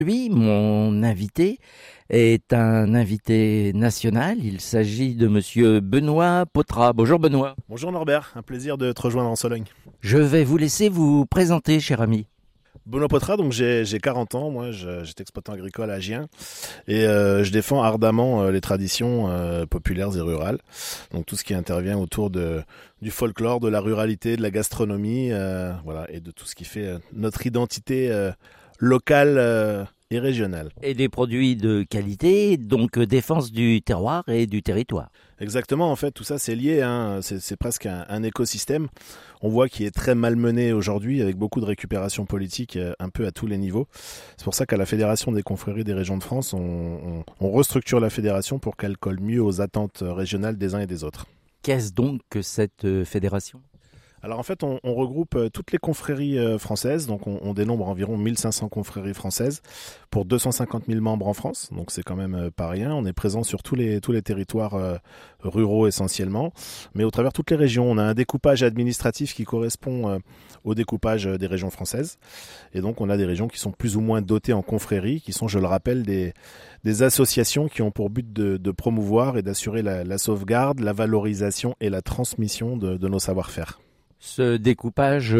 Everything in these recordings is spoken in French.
Lui, mon invité est un invité national. Il s'agit de monsieur Benoît Potrat. Bonjour Benoît. Bonjour Norbert, un plaisir de te rejoindre en Sologne. Je vais vous laisser vous présenter, cher ami. Benoît Potrat, donc j'ai 40 ans, moi j'étais exploitant agricole à Gien et je défends ardemment les traditions populaires et rurales. Donc tout ce qui intervient autour du folklore, de la ruralité, de la gastronomie, voilà, et de tout ce qui fait notre identité locale et régionale. Et des produits de qualité, donc défense du terroir et du territoire. Exactement, en fait, tout ça c'est lié, hein. C'est presque un écosystème. On voit qu'il est très malmené aujourd'hui avec beaucoup de récupération politique un peu à tous les niveaux. C'est pour ça qu'à la Fédération des confréries des régions de France, on restructure la fédération pour qu'elle colle mieux aux attentes régionales des uns et des autres. Qu'est-ce donc que cette fédération ? Alors en fait, on regroupe toutes les confréries françaises, donc on dénombre environ 1500 confréries françaises pour 250 000 membres en France, donc c'est quand même pas rien. On est présent sur tous les territoires ruraux essentiellement, mais au travers de toutes les régions. On a un découpage administratif qui correspond au découpage des régions françaises, et donc on a des régions qui sont plus ou moins dotées en confréries, qui sont, je le rappelle, des associations qui ont pour but de promouvoir et d'assurer la sauvegarde, la valorisation et la transmission de nos savoir-faire. Ce découpage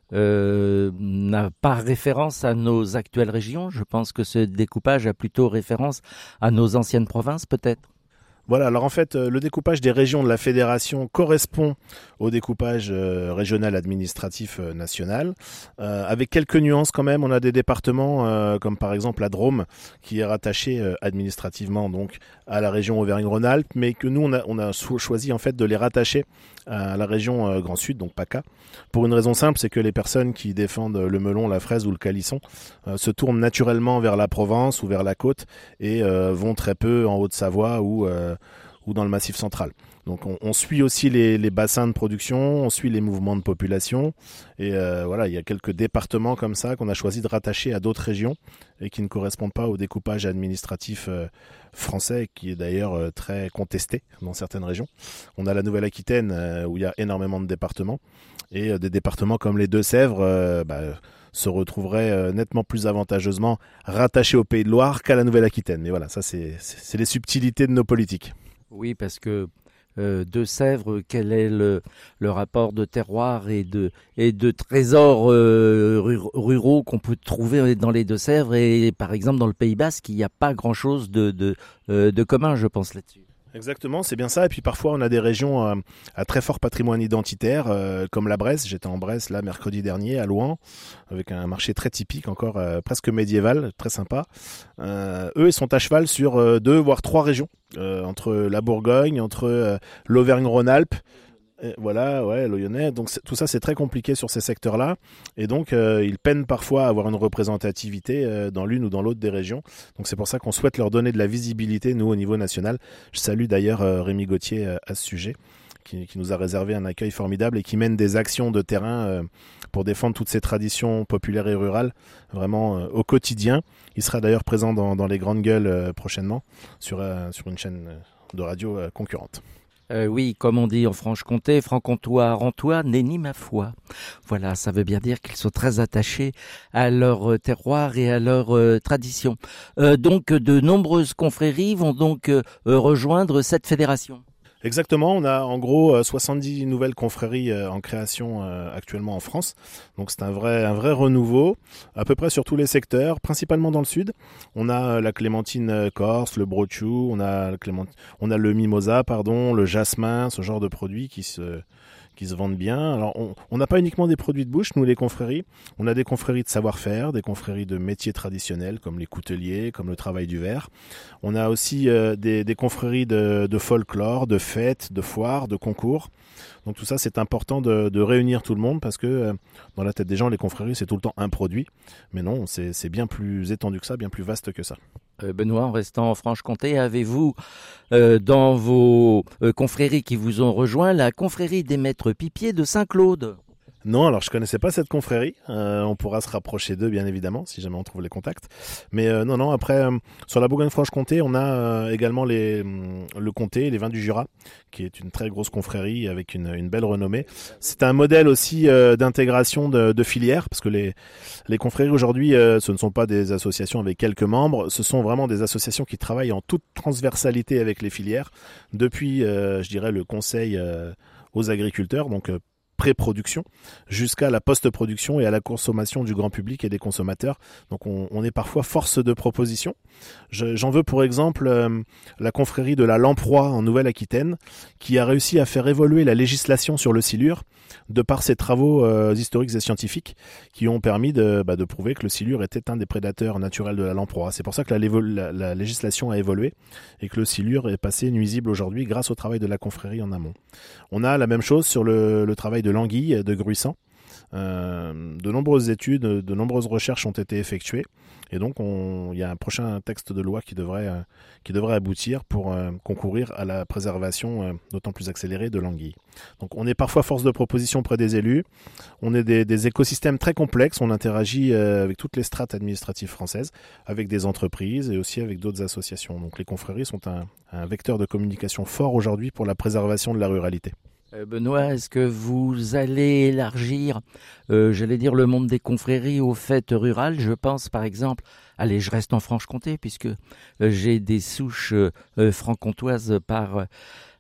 n'a pas référence à nos actuelles régions. Je pense que ce découpage a plutôt référence à nos anciennes provinces, peut-être. Voilà, alors en fait, le découpage des régions de la fédération correspond au découpage régional administratif national, avec quelques nuances quand même. On a des départements comme par exemple la Drôme, qui est rattachée administrativement donc à la région Auvergne-Rhône-Alpes, mais que nous on a choisi en fait de les rattacher à la région Grand Sud, donc PACA, pour une raison simple, c'est que les personnes qui défendent le melon, la fraise ou le calisson se tournent naturellement vers la Provence ou vers la côte et vont très peu en Haute-Savoie ou dans le Massif central. Donc on suit aussi les bassins de production, on suit les mouvements de population et voilà, il y a quelques départements comme ça qu'on a choisi de rattacher à d'autres régions et qui ne correspondent pas au découpage administratif français, qui est d'ailleurs très contesté dans certaines régions. On a la Nouvelle-Aquitaine où il y a énormément de départements et des départements comme les Deux-Sèvres se retrouveraient nettement plus avantageusement rattachés au Pays de Loire qu'à la Nouvelle-Aquitaine. Mais voilà, ça c'est les subtilités de nos politiques. Oui, parce que Deux-Sèvres, quel est le rapport de terroir et de trésors ruraux qu'on peut trouver dans les Deux-Sèvres et par exemple dans le Pays Basque, il n'y a pas grand-chose de commun, je pense, là-dessus. Exactement, c'est bien ça. Et puis parfois, on a des régions à très fort patrimoine identitaire, comme la Bresse. J'étais en Bresse là mercredi dernier à Louhans, avec un marché très typique, encore presque médiéval, très sympa. Eux, ils sont à cheval sur 2 voire 3 régions, entre la Bourgogne, entre l'Auvergne-Rhône-Alpes. Voilà, ouais, le Lyonnais. Donc tout ça, c'est très compliqué sur ces secteurs-là. Et donc, ils peinent parfois à avoir une représentativité dans l'une ou dans l'autre des régions. Donc c'est pour ça qu'on souhaite leur donner de la visibilité, nous, au niveau national. Je salue d'ailleurs Rémi Gauthier à ce sujet, qui nous a réservé un accueil formidable et qui mène des actions de terrain pour défendre toutes ces traditions populaires et rurales, vraiment au quotidien. Il sera d'ailleurs présent dans les Grandes Gueules prochainement, sur une chaîne de radio concurrente. Oui, comme on dit en Franche-Comté, Franc-Comtois, Rantois, nenni ma foi. Voilà, ça veut bien dire qu'ils sont très attachés à leur terroir et à leur tradition. Donc, de nombreuses confréries vont donc rejoindre cette fédération. Exactement, on a en gros 70 nouvelles confréries en création actuellement en France. Donc c'est un vrai renouveau, à peu près sur tous les secteurs, principalement dans le sud. On a la clémentine corse, le brochou, on a le mimosa, le jasmin, ce genre de produits qui se vendent bien. Alors on n'a pas uniquement des produits de bouche, nous les confréries. On a des confréries de savoir-faire, des confréries de métiers traditionnels comme les couteliers, comme le travail du verre. On a aussi des confréries de folklore, de fêtes, de foires, de concours. Donc tout ça, c'est important de réunir tout le monde parce que dans la tête des gens, les confréries, c'est tout le temps un produit. Mais non, c'est bien plus étendu que ça, bien plus vaste que ça. Benoît, en restant en Franche-Comté, avez-vous dans vos confréries qui vous ont rejoint la confrérie des maîtres pipiers de Saint-Claude ? Non, alors je connaissais pas cette confrérie. On pourra se rapprocher d'eux, bien évidemment, si jamais on trouve les contacts. Mais non. Après, sur la Bourgogne-Franche-Comté, on a également le comté, les vins du Jura, qui est une très grosse confrérie avec une belle renommée. C'est un modèle aussi d'intégration de filières, parce que les confréries aujourd'hui, ce ne sont pas des associations avec quelques membres, ce sont vraiment des associations qui travaillent en toute transversalité avec les filières, depuis, je dirais, le conseil aux agriculteurs, donc pré-production jusqu'à la post-production et à la consommation du grand public et des consommateurs. Donc on est parfois force de proposition. J'en veux pour exemple la confrérie de la Lamproie en Nouvelle-Aquitaine qui a réussi à faire évoluer la législation sur le silure de par ses travaux historiques et scientifiques qui ont permis de prouver que le silure était un des prédateurs naturels de la lamproie. C'est pour ça que la législation a évolué et que le silure est passé nuisible aujourd'hui grâce au travail de la confrérie en amont. On a la même chose sur le travail de l'anguille de Gruissant. De nombreuses études, de nombreuses recherches ont été effectuées et donc il y a un prochain texte de loi qui devrait aboutir pour concourir à la préservation d'autant plus accélérée de l'anguille. Donc on est parfois force de proposition auprès des élus, on est des écosystèmes très complexes, on interagit avec toutes les strates administratives françaises, avec des entreprises et aussi avec d'autres associations. Donc les confréries sont un vecteur de communication fort aujourd'hui pour la préservation de la ruralité. Benoît, est-ce que vous allez élargir, le monde des confréries aux fêtes rurales? Je pense par exemple, allez, je reste en Franche-Comté puisque j'ai des souches franc-comtoises par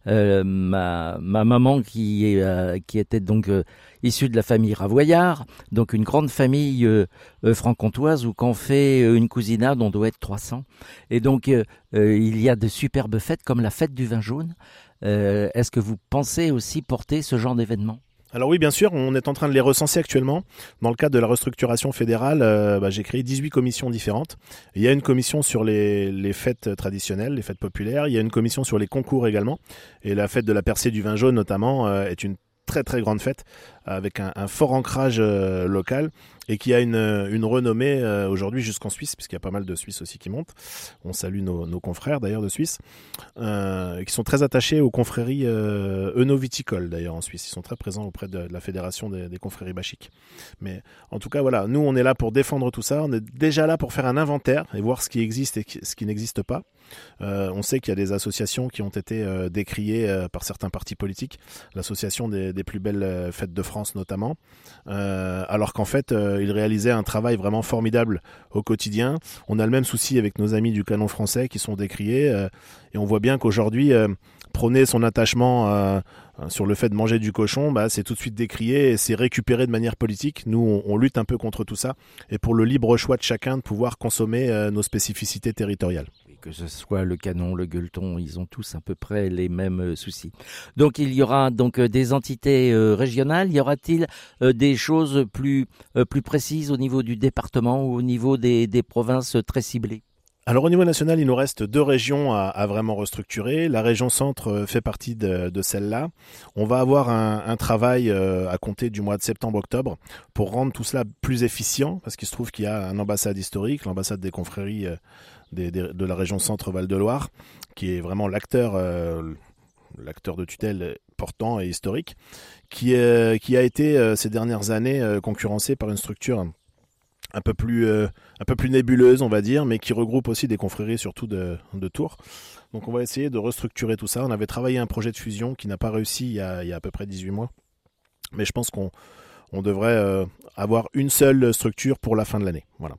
ma maman qui était donc issue de la famille Ravoyard, donc une grande famille franc-comtoise où quand on fait une cousinade, on doit être 300. Et donc il y a de superbes fêtes comme la fête du vin jaune. Est-ce que vous pensez aussi porter ce genre d'événement? Alors oui, bien sûr, on est en train de les recenser actuellement. Dans le cadre de la restructuration fédérale, j'ai créé 18 commissions différentes. Il y a une commission sur les fêtes traditionnelles, les fêtes populaires. Il y a une commission sur les concours également. Et la fête de la percée du vin jaune notamment est une très très grande fête avec un fort ancrage local et qui a une renommée aujourd'hui jusqu'en Suisse, puisqu'il y a pas mal de Suisses aussi qui montent. On salue nos confrères d'ailleurs de Suisse, qui sont très attachés aux confréries œnoviticoles d'ailleurs en Suisse. Ils sont très présents auprès de la fédération des confréries bachiques. Mais en tout cas, voilà, nous on est là pour défendre tout ça. On est déjà là pour faire un inventaire et voir ce qui existe et ce qui n'existe pas. On sait qu'il y a des associations qui ont été décriées par certains partis politiques, l'association des plus belles fêtes de France notamment, alors qu'en fait ils réalisaient un travail vraiment formidable au quotidien. On a le même souci avec nos amis du Canon français qui sont décriés et on voit bien qu'aujourd'hui prôner son attachement sur le fait de manger du cochon, c'est tout de suite décrié et c'est récupéré de manière politique. Nous on lutte un peu contre tout ça et pour le libre choix de chacun de pouvoir consommer nos spécificités territoriales. Que ce soit le Canon, le Gueuleton, ils ont tous à peu près les mêmes soucis. Donc il y aura donc des entités régionales. Y aura-t-il des choses plus précises au niveau du département ou au niveau des provinces très ciblées? Alors au niveau national, il nous reste 2 régions à vraiment restructurer. La région centre fait partie de celle-là. On va avoir un travail à compter du mois de septembre-octobre pour rendre tout cela plus efficient, parce qu'il se trouve qu'il y a une ambassade historique, l'ambassade des confréries de la région centre Val-de-Loire, qui est vraiment l'acteur de tutelle portant et historique, qui a été ces dernières années concurrencé par une structure un peu plus nébuleuse, on va dire, mais qui regroupe aussi des confréries, surtout de Tours. Donc on va essayer de restructurer tout ça. On avait travaillé un projet de fusion qui n'a pas réussi il y a à peu près 18 mois. Mais je pense qu'on devrait avoir une seule structure pour la fin de l'année. Voilà.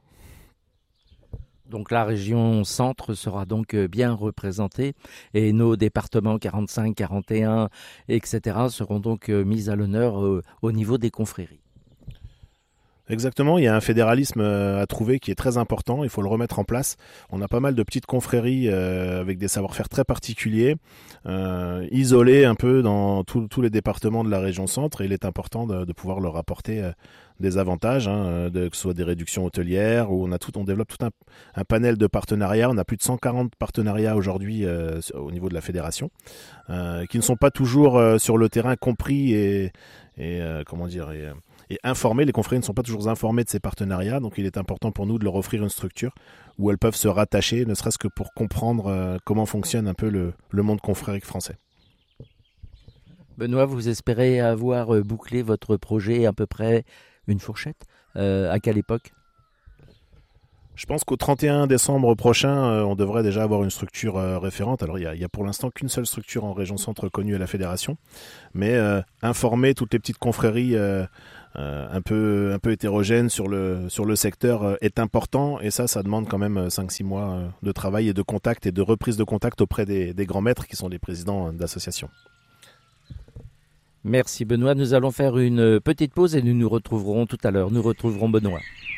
Donc la région centre sera donc bien représentée et nos départements 45, 41, etc. seront donc mis à l'honneur au niveau des confréries. Exactement, il y a un fédéralisme à trouver qui est très important, il faut le remettre en place. On a pas mal de petites confréries avec des savoir-faire très particuliers, isolées un peu dans tous les départements de la région centre, et il est important de pouvoir leur apporter des avantages, que ce soit des réductions hôtelières, où on développe tout un panel de partenariats. On a plus de 140 partenariats aujourd'hui au niveau de la fédération, qui ne sont pas toujours sur le terrain compris et informés. Les confréries ne sont pas toujours informées de ces partenariats, donc il est important pour nous de leur offrir une structure où elles peuvent se rattacher, ne serait-ce que pour comprendre comment fonctionne un peu le monde confrérique français. Benoît, vous espérez avoir bouclé votre projet à peu près une fourchette? À quelle époque? Je pense qu'au 31 décembre prochain, on devrait déjà avoir une structure référente. Alors, il y a pour l'instant qu'une seule structure en région centre connue à la fédération, mais informer toutes les petites confréries un peu hétérogènes sur le secteur est important, et ça demande quand même 5-6 mois de travail et de contact et de reprise de contact auprès des grands maîtres qui sont les présidents d'associations. Merci Benoît, nous allons faire une petite pause et nous nous retrouverons tout à l'heure. Nous retrouverons Benoît.